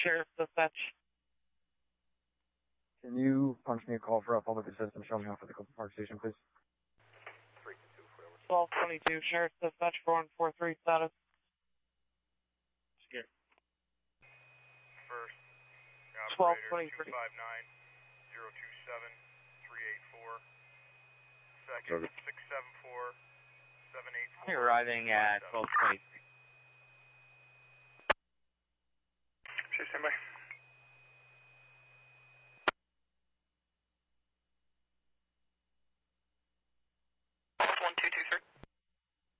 Sheriff Dispatch. Can you punch me a call for a public assistance showing off at the Cooper Park Station, please? 1222, Sheriff Dispatch 4143 status. Scared. First, 1223. 259-027-384. Second, 674-784. You're arriving at 1223. Stand by.